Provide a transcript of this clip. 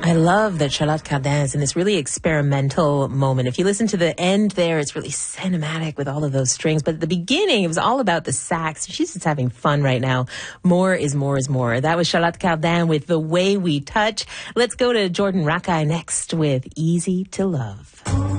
I love that Charlotte Cardin is in this really experimental moment. If you listen to the end there, it's really cinematic with all of those strings. But at the beginning, it was all about the sax. She's just having fun right now. More is more is more. That was Charlotte Cardin with The Way We Touch. Let's go to Jordan Rakei next with Easy to Love.